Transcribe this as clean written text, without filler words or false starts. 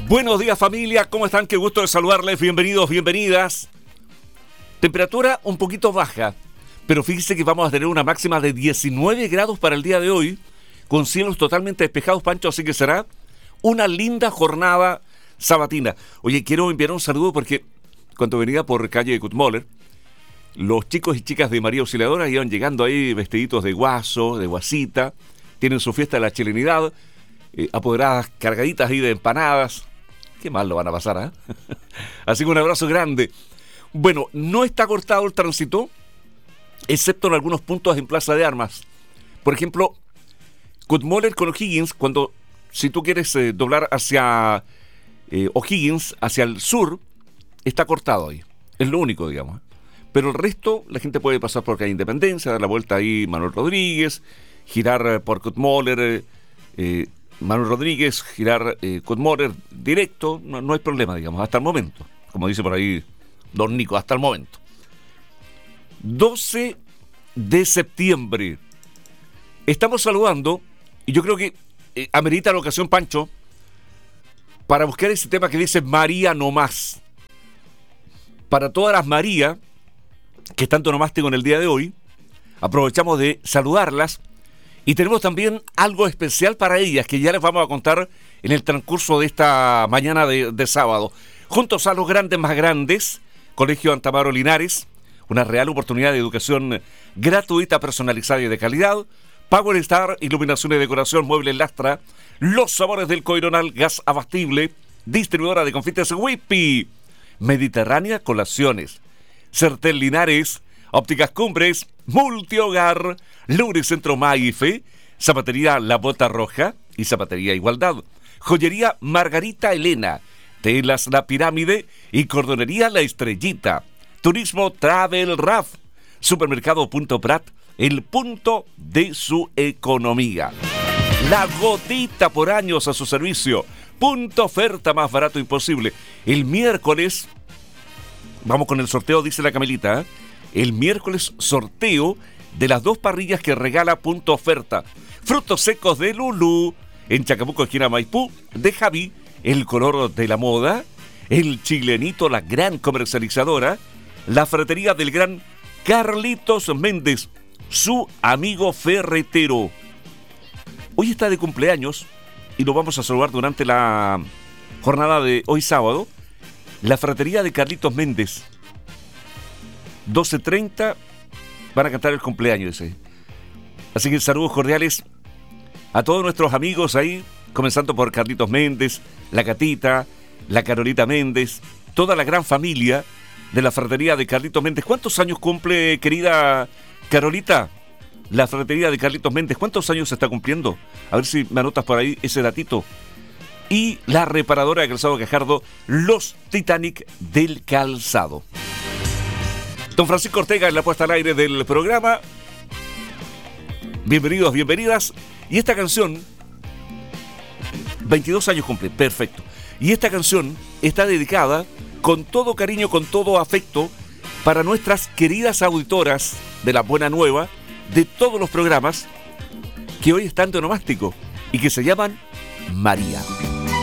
Buenos días, familia, ¿cómo están? Qué gusto de saludarles, bienvenidos, bienvenidas. Temperatura un poquito baja, pero fíjense que vamos a tener una máxima de 19 grados para el día de hoy, con cielos totalmente despejados, Pancho, así que será una linda jornada sabatina. Oye, quiero enviar un saludo porque cuando venía por calle de Kutmoller, los chicos y chicas de María Auxiliadora iban llegando ahí vestiditos de guaso, de guasita, tienen su fiesta de la chilenidad, apoderadas, cargaditas ahí de empanadas. Qué mal lo van a pasar, ¿eh? Así que un abrazo grande. Bueno, no está cortado el tránsito, excepto en algunos puntos en Plaza de Armas. Por ejemplo, Kutmoller con O'Higgins, si tú quieres doblar hacia O'Higgins, hacia el sur, está cortado ahí. Es lo único, digamos. Pero el resto, la gente puede pasar por calle Independencia, dar la vuelta ahí Manuel Rodríguez, girar por Kutmoller, Manuel Rodríguez, girar Kutmoller directo, no hay problema, digamos, hasta el momento. Como dice por ahí don Nico, hasta el momento. 12 de septiembre. Estamos saludando, y yo creo que amerita la ocasión, Pancho, para buscar ese tema que dice María no más. Para todas las María que están tonomástico en el día de hoy, aprovechamos de saludarlas. Y tenemos también algo especial para ellas que ya les vamos a contar en el transcurso de esta mañana de sábado. Juntos a los grandes más grandes, Colegio Antamaro Linares, una real oportunidad de educación gratuita, personalizada y de calidad. Power Star, iluminación y decoración, muebles Lastra, los sabores del Coironal, gas abastible, distribuidora de confites Whippy, Mediterránea Colaciones, Certel Linares, Ópticas Cumbres, Multihogar, Lubricentro Maife, Zapatería La Bota Roja y Zapatería Igualdad, Joyería Margarita Elena, Telas La Pirámide y Cordonería La Estrellita, Turismo Travel Raf, Supermercado Punto Prat, el punto de su economía. La gotita por años a su servicio, punto oferta más barato imposible. El miércoles, vamos con el sorteo, dice la Camelita, ¿eh? El miércoles sorteo de las 2 parrillas que regala Punto Oferta. Frutos secos de Lulú, en Chacabuco, esquina Maipú, de Javi, el color de la moda, el chilenito, la gran comercializadora, la ferretería del gran Carlitos Méndez, su amigo ferretero. Hoy está de cumpleaños y lo vamos a saludar durante la jornada de hoy sábado, la ferretería de Carlitos Méndez. 12:30 van a cantar el cumpleaños ese. Así que saludos cordiales a todos nuestros amigos ahí, comenzando por Carlitos Méndez, la Catita, la Carolita Méndez, toda la gran familia de la ferretería de Carlitos Méndez. ¿Cuántos años cumple, querida Carolita, la ferretería de Carlitos Méndez? ¿Cuántos años se está cumpliendo? A ver si me anotas por ahí ese datito. Y la reparadora de calzado Gajardo, los Titanic del calzado. Don Francisco Ortega en la puesta al aire del programa. Bienvenidos, bienvenidas. Y esta canción, 22 años cumple, perfecto. Y esta canción está dedicada con todo cariño, con todo afecto, para nuestras queridas auditoras de La Buena Nueva, de todos los programas que hoy están de onomástico y que se llaman María.